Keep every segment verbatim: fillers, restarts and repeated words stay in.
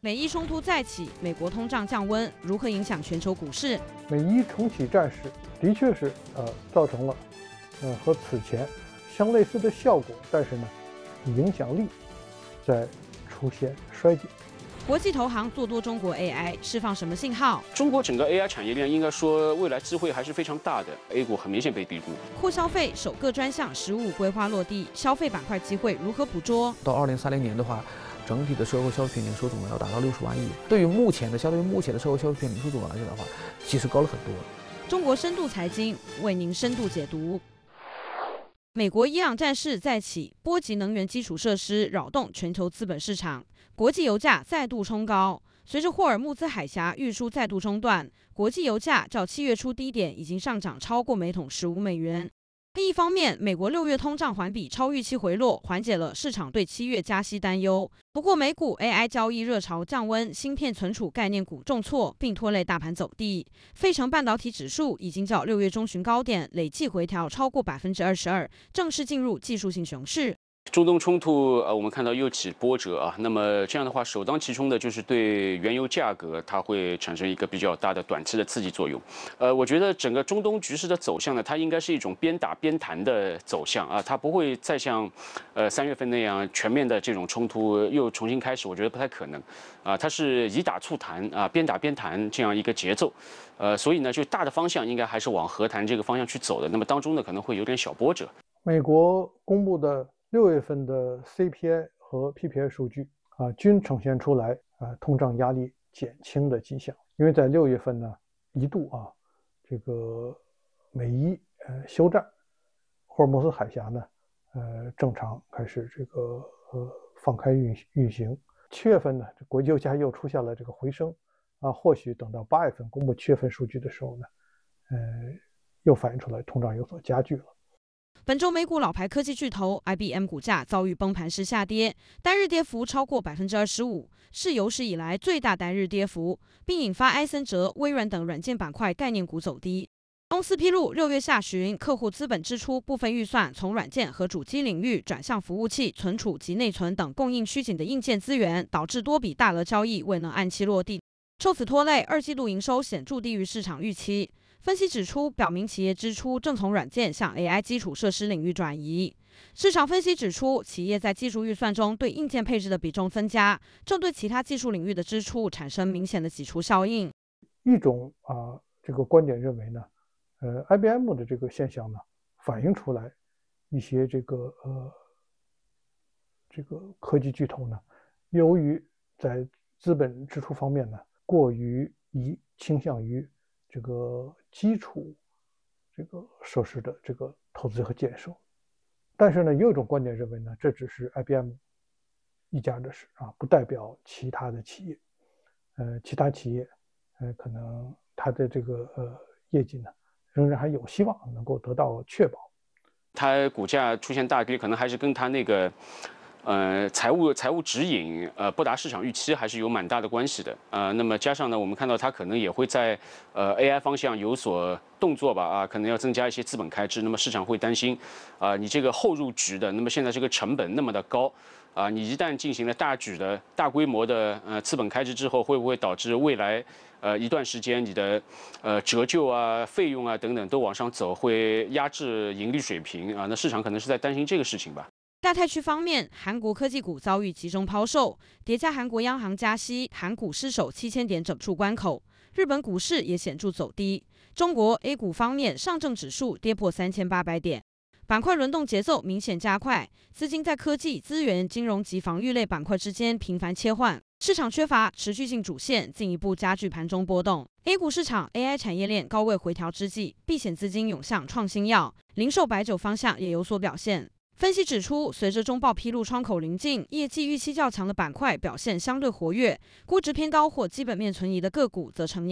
美伊冲突再起，美国通胀降温，如何影响全球股市？ 美伊重启战事的确是呃造成了呃和此前相类似的效果，但是呢，影响力在出现衰减。 国际投行做多中国 A I， 释放什么信号？ 中国整个 A I 产业链应该说未来机会还是非常大的 ，A 股很明显被低估。 扩消费首个专项“十五”规划落地，消费板块机会如何捕捉？ 到二零三零年的话，整体的社会消费品零售总额要达到六十万亿。对于目前的相对于目前的社会消费品零售总额来讲的话，其实高了很多。 中国深度财经为您深度解读。美国伊朗战事再起，波及能源基础设施，扰动全球资本市场，国际油价再度冲高。随着霍尔木兹海峡运输再度中断，国际油价较七月初低点已经上涨超过每桶十五美元。另一方面，美国六月通胀环比超预期回落，缓解了市场对七月加息担忧。不过，美股 A I 交易热潮降温，芯片存储概念股重挫，并拖累大盘走低。费城半导体指数已经较六月中旬高点累计回调超过百分之二十二，正式进入技术性熊市。 中东冲突，呃，我们看到又起波折啊。那么这样的话，首当其冲的就是对原油价格，它会产生一个比较大的短期的刺激作用。呃，我觉得整个中东局势的走向呢，它应该是一种边打边谈的走向啊，它不会再像，呃，三月份那样全面的这种冲突又重新开始，我觉得不太可能。啊，它是以打促谈啊，边打边谈这样一个节奏。呃，所以呢，就大的方向应该还是往和谈这个方向去走的。那么当中呢，可能会有点小波折。 美国公布的六月份的 C P I 和 P P I 数据啊，均呈现出来啊通胀压力减轻的迹象。因为在六月份呢，一度啊，这个美伊呃休战，霍尔木兹海峡呢，呃正常开始这个呃放开运运行。七月份呢，这国际油价又出现了这个回升啊，或许等到八月份公布七月份数据的时候呢，呃，又反映出来通胀有所加剧了。 本周美股老牌科技巨头 I B M 股价遭遇崩盘式下跌，单日跌幅超过百分之二十五，是有史以来最大单日跌幅，并引发埃森哲、微软等软件板块概念股走低。公司披露，六月下旬，客户资本支出部分预算从软件和主机领域转向服务器、存储及内存等供应需紧的硬件资源，导致多笔大额交易未能按期落地，受此拖累，二季度营收显著低于市场预期。分析指出，表明企业支出正从软件向 A I 基础设施领域转移。市场分析指出，企业在技术预算中对硬件配置的比重增加，正对其他技术领域的支出产生明显的挤出效应。 一种啊，这个观点认为呢，呃 ，I B M 的这个现象呢，反映出来一些这个呃这个科技巨头呢，由于在资本支出方面呢，过于以倾向于这个基础这个设施的这个投资和建设。但是呢，也有一种观点认为呢，这只是 I B M 一家的事啊，不代表其他的企业。呃，其他企业，呃，可能它的这个呃业绩呢，仍然还有希望能够得到确保。 它股价出现大跌，可能还是跟它那个。呃，财务财务指引呃不达市场预期还是有蛮大的关系的啊、呃。那么加上呢，我们看到它可能也会在呃 A I 方向有所动作吧啊，可能要增加一些资本开支。那么市场会担心啊、呃，你这个后入局的，那么现在这个成本那么的高啊、呃，你一旦进行了大举的大规模的呃资本开支之后，会不会导致未来呃一段时间你的呃折旧啊、费用啊等等都往上走，会压制盈利水平啊？那市场可能是在担心这个事情吧。 亚太区方面，韩国科技股遭遇集中抛售，叠加韩国央行加息，韩股失守七千点整数关口。日本股市也显著走低。中国 A 股方面，上证指数跌破三千八百点，板块轮动节奏明显加快，资金在科技、资源、金融及防御类板块之间频繁切换，市场缺乏持续性主线，进一步加剧盘中波动。A 股市场 A I 产业链高位回调之际，避险资金涌向创新药、零售、白酒方向也有所表现。分析指出，随着中报披露窗口临近，业绩预期较强的板块表现相对活跃，估值偏高或基本面存疑的个股则承压。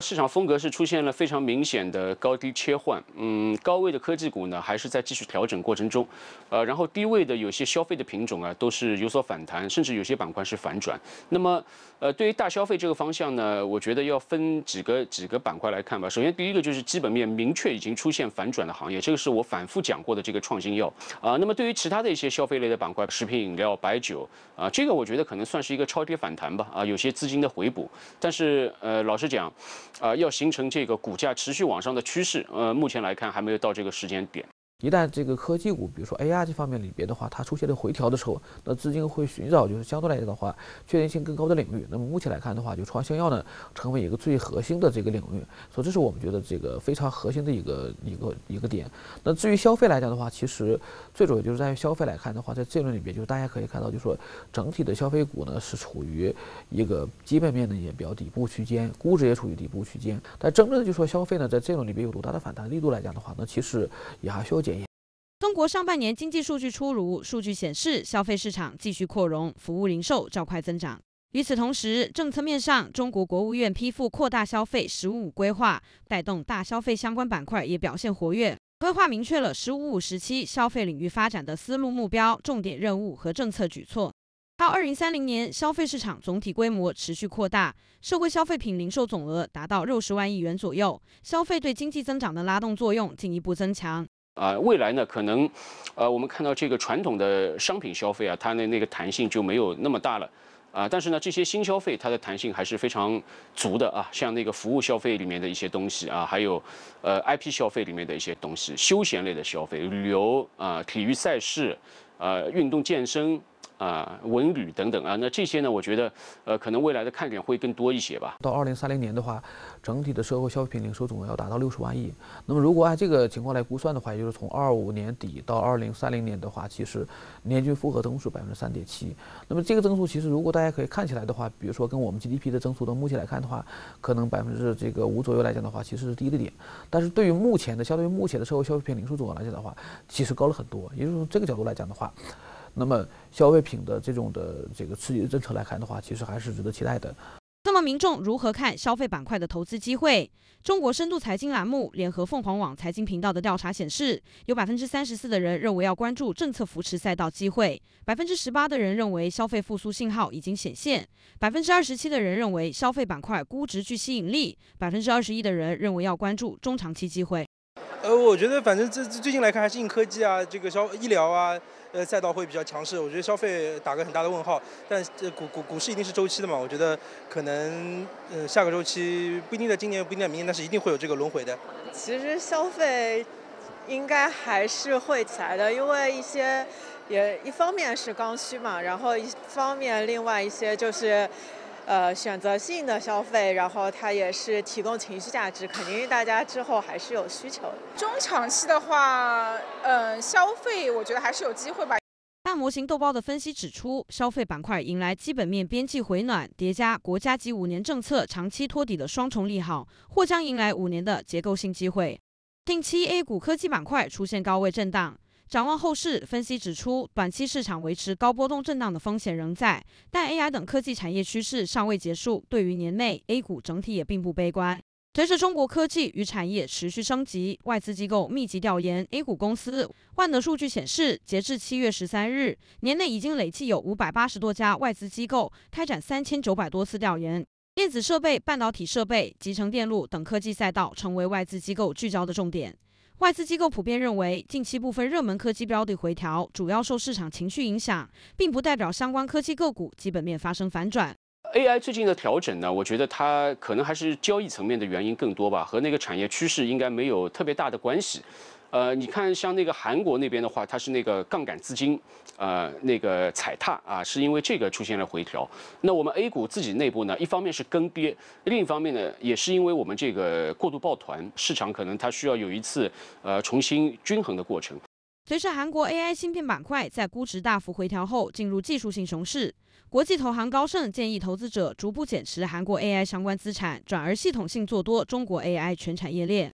市场风格是出现了非常明显的高低切换，嗯，高位的科技股呢还是在继续调整过程中，呃，然后低位的有些消费的品种啊都是有所反弹，甚至有些板块是反转。那么，呃，对于大消费这个方向呢，我觉得要分几个几个板块来看吧。首先，第一个就是基本面明确已经出现反转的行业，这个是我反复讲过的这个创新药啊、呃。那么对于其他的一些消费类的板块，食品饮料、白酒啊、呃，这个我觉得可能算是一个超跌反弹吧，啊、呃，有些资金的回补。但是，呃，老实讲。啊、呃，要形成这个股价持续往上的趋势，呃，目前来看还没有到这个时间点。 一旦这个科技股，比如说 A I 这方面里边的话，它出现了回调的时候，那资金会寻找就是相对来讲的话，确定性更高的领域。那么目前来看的话，就创新药呢，成为一个最核心的这个领域，所以这是我们觉得这个非常核心的一个一个一个点。那至于消费来讲的话，其实最主要就是在于消费来看的话，在这轮里边，就是大家可以看到，就是说整体的消费股呢是处于一个基本面呢也比较底部区间，估值也处于底部区间。但真正的就说消费呢，在这轮里边有多大的反弹力度来讲的话呢，其实也还需要检验。 中国上半年经济数据出炉，数据显示消费市场继续扩容，服务零售较快增长。与此同时，政策面上，中国国务院批复扩大消费“十五五”规划，带动大消费相关板块也表现活跃。规划明确了“十五五”时期消费领域发展的思路目标、重点任务和政策举措。到二零三零年，消费市场总体规模持续扩大，社会消费品零售总额达到六十万亿元左右，消费对经济增长的拉动作用进一步增强。 啊、呃，未来呢，可能，呃，我们看到这个传统的商品消费啊，它的那个弹性就没有那么大了，啊、呃，但是呢，这些新消费它的弹性还是非常足的啊，像那个服务消费里面的一些东西啊，还有，呃 ，I P 消费里面的一些东西，休闲类的消费，旅游啊、呃，体育赛事，呃，运动健身。啊、呃，文旅等等啊，那这些呢，我觉得，呃，可能未来的看点会更多一些吧。 到二零三零年的话，整体的社会消费品零售总额要达到六十万亿。那么，如果按这个情况来估算的话，也就是从二五年底到二零三零年的话，其实年均复合增速百分之三点七。那么这个增速其实如果大家可以看起来的话，比如说跟我们 G D P 的增速到目前来看的话，可能百分之这个五左右来讲的话，其实是低的点。但是对于目前的，相对于目前的社会消费品零售总额来讲的话，其实高了很多。也就是从这个角度来讲的话。那么消费品的这种的这个刺激的政策来看的话，其实还是值得期待的。 那么民众如何看消费板块的投资机会？中国深度财经栏目联合凤凰网财经频道的调查显示，有百分之三十四的人认为要关注政策扶持赛道机会，百分之十八的人认为消费复苏信号已经显现，百分之二十七的人认为消费板块估值具吸引力，百分之二十一的人认为要关注中长期机会。 呃，我觉得反正这最近来看还是硬科技啊，这个消医疗啊。呃，赛道会比较强势，我觉得消费打个很大的问号，但这股股股市一定是周期的嘛，我觉得可能呃下个周期不一定在今年，不一定在明年，但是一定会有这个轮回的。 其实消费应该还是会起来的，因为一些也一方面是刚需嘛，然后一方面另外一些就是。呃，选择性的消费，然后它也是提供情绪价值，肯定大家之后还是有需求的。 中长期的话，呃，消费我觉得还是有机会吧。 大模型豆包的分析指出，消费板块迎来基本面边际回暖，叠加国家级五年政策长期托底的双重利好，或将迎来五年的结构性机会。近期 A 股科技板块出现高位震荡。展望后市，分析指出，短期市场维持高波动震荡的风险仍在，但 A I 等科技产业趋势尚未结束。对于年内 A 股整体也并不悲观。随着中国科技与产业持续升级，外资机构密集调研 A 股公司。万德数据显示，截至七月十三日，年内已经累计有五百八十多家外资机构开展三千九百多次调研。电子设备、半导体设备、集成电路等科技赛道成为外资机构聚焦的重点。外资机构普遍认为，近期部分热门科技标的回调，主要受市场情绪影响，并不代表相关科技个股基本面发生反转。 A I 最近的调整呢，我觉得它可能还是交易层面的原因更多吧，和那个产业趋势应该没有特别大的关系。呃，你看像那个韩国那边的话，它是那个杠杆资金，呃，那个踩踏啊，是因为这个出现了回调。那我们 A 股自己内部呢，一方面是跟跌，另一方面呢，也是因为我们这个过度抱团，市场可能它需要有一次呃重新均衡的过程。 随着韩国 A I 芯片板块在估值大幅回调后进入技术性熊市，国际投行高盛建议投资者逐步减持韩国 A I 相关资产，转而系统性做多中国 A I 全产业链。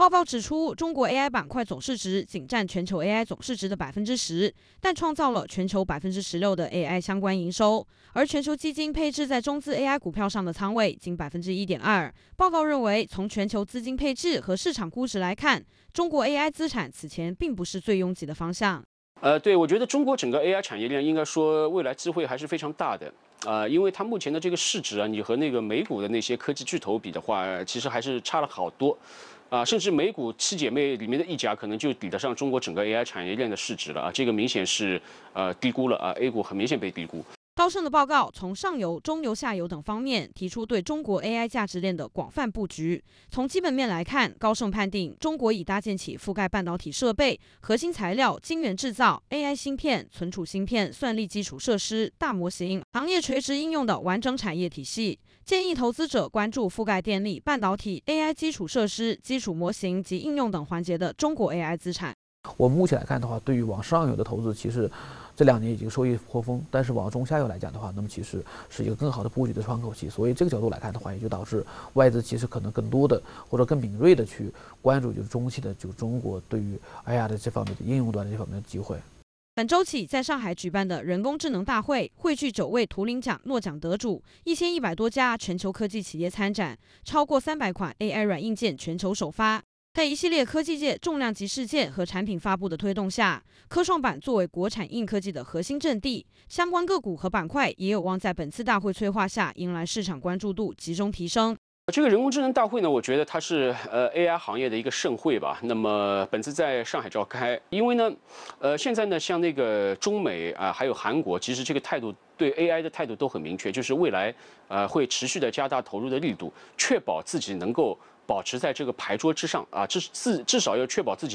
报告指出，中国 A I 板块总市值仅占全球 A I 总市值的百分之十，但创造了全球百分之十六的 A I 相关营收。而全球基金配置在中资 A I 股票上的仓位仅百分之一点二。报告认为，从全球资金配置和市场估值来看，中国 A I 资产此前并不是最拥挤的方向。 呃，对，我觉得中国整个 A I 产业链应该说未来机会还是非常大的。呃，因为它目前的这个市值啊，你和那个美股的那些科技巨头比的话，其实还是差了好多。啊，甚至美股七姐妹里面的一家可能就抵得上中国整个 A I 产业链的市值了啊，这个明显是呃低估了啊 ，A 股很明显被低估。 高盛的报告从上游、中游、下游等方面提出对中国 A I 价值链的广泛布局。从基本面来看，高盛判定中国已搭建起覆盖半导体设备、核心材料、晶圆制造、A I 芯片、存储芯片、算力基础设施、大模型、行业垂直应用的完整产业体系。建议投资者关注覆盖电力、半导体、A I 基础设施、基础模型及应用等环节的中国 A I 资产。 我们目前来看的话，对于往上游的投资，其实这两年已经收益颇丰，但是往中下游来讲的话，那么其实是一个更好的布局的窗口期。所以这个角度来看的话，也就导致外资其实可能更多的或者更敏锐的去关注就是中期的就中国对于 A I 的这方面的应用端的这方面的机会。 本周起，在上海举办的人工智能大会汇聚九位图灵奖诺奖得主，一千一百多家全球科技企业参展，超过三百款 A I 软硬件全球首发。在一系列科技界重量级事件和产品发布的推动下，科创板作为国产硬科技的核心阵地，相关个股和板块也有望在本次大会催化下迎来市场关注度集中提升。 这个人工智能大会呢，我觉得它是呃 A I 行业的一个盛会吧。那么本次在上海召开，因为呢，呃现在呢，像那个中美啊、呃，还有韩国，其实这个态度对 A I 的态度都很明确，就是未来呃会持续的加大投入的力度，确保自己能够保持在这个牌桌之上啊，至至至少要确保自己。